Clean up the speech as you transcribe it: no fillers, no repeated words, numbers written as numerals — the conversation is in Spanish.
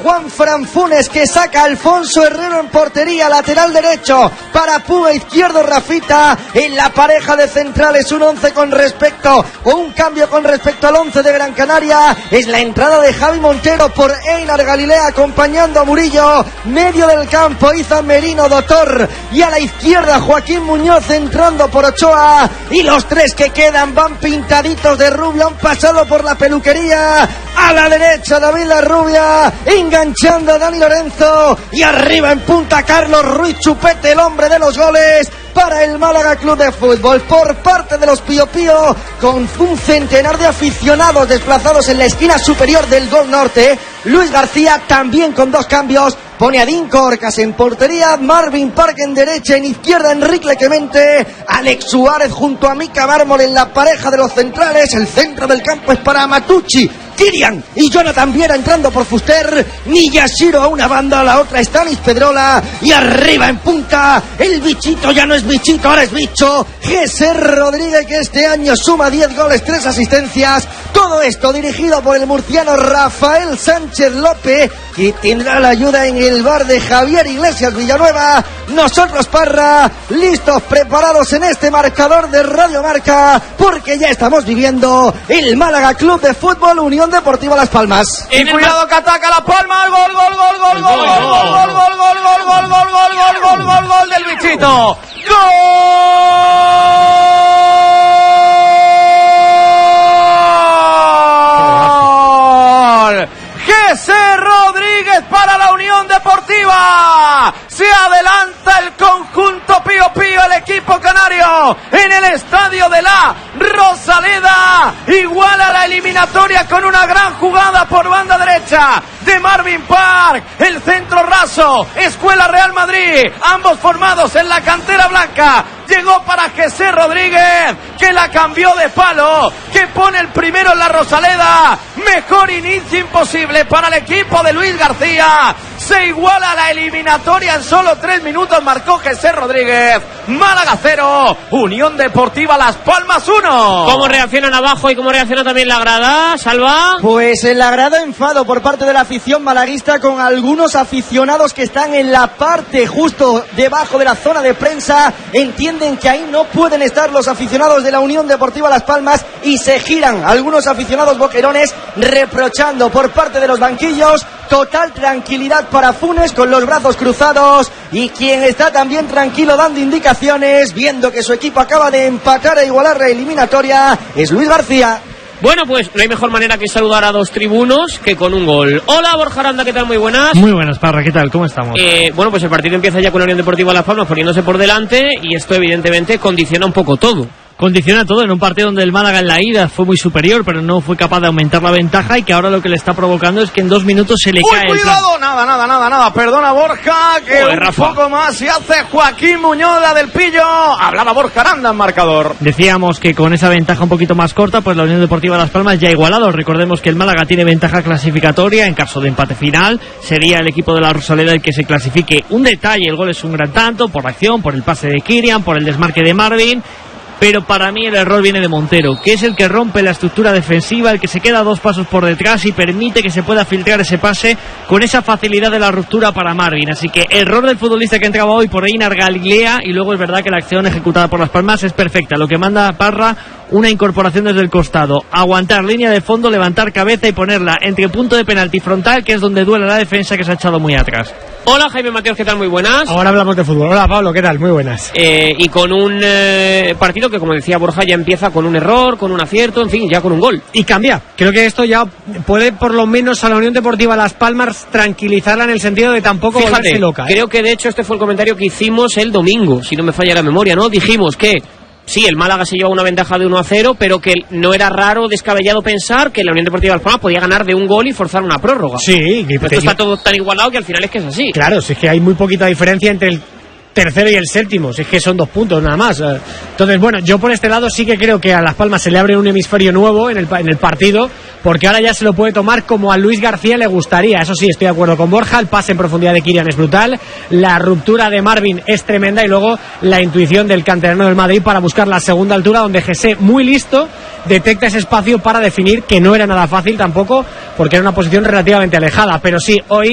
Juan Fran Funes, que saca a Alfonso Herrero en portería, lateral derecho para Puga, izquierdo Rafita. En la pareja de centrales un 11 con respecto, o un cambio con respecto al 11 de Gran Canaria. Es la entrada de Javi Montero por Einar Galilea acompañando a Murillo. Medio del campo Izan Merino, Doctor, y a la izquierda Joaquín Muñoz entrando por Ochoa. Y los tres que quedan van pintaditos de rubio, han pasado por la peluquería. A la derecha David La Rubia, enganchando a Dani Lorenzo, y arriba en punta Carlos Ruiz Chupete, el hombre de los goles para el Málaga Club de Fútbol. Por parte de los Pío Pío, con un centenar de aficionados desplazados en la esquina superior del gol norte, Luis García también con 2 cambios. Pone a Dinko Orcas en portería, Marvin Park en derecha, en izquierda Enrique Clemente, Alex Suárez junto a Mika Mármol en la pareja de los centrales. El centro del campo es para Matucci, Kirian y Jonathan Viera entrando por Fuster. Miyashiro a una banda, a la otra Stanis Pedrola, y arriba en punta el bichito, ya no es bichito, ahora es bicho, Jesse Rodríguez, que este año suma 10 goles, 3 asistencias. Todo esto dirigido por el murciano Rafael Sánchez López, que tendrá la ayuda en el bar de Javier Iglesias Villanueva. Nosotros, Parra, listos, preparados en este marcador de Radio Marca, porque ya estamos viviendo el Málaga Club de Fútbol Unión Deportiva Las Palmas. Y cuidado que ataca Las Palmas. Gol del bichito. ¡Gol! Jesse Rodríguez para la Unión Deportiva. Se adelanta el conjunto Pío Pío, el equipo canario, en el estadio de la Rosaleda. Iguala la eliminatoria con una gran jugada por banda derecha de Marvin Park. El centro raso, Escuela Real Madrid, ambos formados en la cantera blanca. Llegó para Jesse Rodríguez, que la cambió de palo, que pone el primero en la Rosaleda. Mejor inicio imposible para el equipo de Luis García. Se iguala la eliminatoria en solo 3 minutos. Marcó Jesse Rodríguez. Málaga 0, Unión Deportiva Las Palmas 1. ¿Cómo reaccionan abajo y cómo reacciona también la grada, Salva? Pues en la grada enfado por parte de la afición malaguista, con algunos aficionados que están en la parte justo debajo de la zona de prensa. Entienden que ahí no pueden estar los aficionados de la Unión Deportiva Las Palmas y se giran algunos aficionados boquerones, reprochando por parte de los banquillos. Total tranquilidad para Funes con los brazos cruzados, y quien está también tranquilo dando indicaciones, viendo que su equipo acaba de empatar e igualar la eliminatoria, es Luis García. Bueno, pues no hay mejor manera que saludar a 2 tribunos que con un gol. Hola, Borja Aranda, ¿qué tal? Muy buenas. Muy buenas, Parra, ¿qué tal? ¿Cómo estamos? Bueno, pues el partido empieza ya con la Unión Deportiva Las Palmas poniéndose por delante, y esto evidentemente condiciona un poco todo. Condiciona todo en un partido donde el Málaga en la ida fue muy superior, pero no fue capaz de aumentar la ventaja, y que ahora lo que le está provocando es que en 2 minutos se le cae cuidado, nada, perdona Borja, que un poco más se hace Joaquín Muñoz, la del Pillo. Hablaba Borja Aranda en marcador. Decíamos que con esa ventaja un poquito más corta, pues la Unión Deportiva Las Palmas ya ha igualado. Recordemos que el Málaga tiene ventaja clasificatoria. En caso de empate final sería el equipo de la Rosaleda el que se clasifique. Un detalle, el gol es un gran tanto por la acción, por el pase de Kirian, por el desmarque de Marvin. Pero para mí el error viene de Montero, que es el que rompe la estructura defensiva, el que se queda 2 pasos por detrás y permite que se pueda filtrar ese pase con esa facilidad de la ruptura para Marvin. Así que error del futbolista que entraba hoy por Einar Galilea, y luego es verdad que la acción ejecutada por Las Palmas es perfecta. Lo que manda Parra, una incorporación desde el costado, aguantar línea de fondo, levantar cabeza y ponerla entre punto de penalti frontal, que es donde duele la defensa, que se ha echado muy atrás. Hola, Jaime Mateos, ¿qué tal? Muy buenas. Ahora hablamos de fútbol. Hola, Pablo, ¿qué tal? Muy buenas. Y con un partido que, como decía Borja, ya empieza con un error, con un acierto, en fin, ya con un gol. Y cambia. Creo que esto ya puede, por lo menos, a la Unión Deportiva Las Palmas tranquilizarla en el sentido de tampoco volverse loca. Creo que, de hecho, este fue el comentario que hicimos el domingo, si no me falla la memoria, ¿no? Dijimos que sí, el Málaga se lleva una ventaja de 1-0, pero que no era raro, descabellado pensar que la Unión Deportiva Las Palmas podía ganar de un gol y forzar una prórroga. Sí. Esto está todo tan igualado que al final es que es así. Claro, si es que hay muy poquita diferencia entre el tercero y el séptimo, si es que son 2 puntos nada más. Entonces, bueno, yo por este lado sí que creo que a Las Palmas se le abre un hemisferio nuevo en el partido, porque ahora ya se lo puede tomar como a Luis García le gustaría. Eso sí, estoy de acuerdo con Borja, el pase en profundidad de Kirian es brutal, la ruptura de Marvin es tremenda, y luego la intuición del canterano del Madrid para buscar la segunda altura, donde Jesse, muy listo, detecta ese espacio para definir, que no era nada fácil tampoco, porque era una posición relativamente alejada. Pero sí, hoy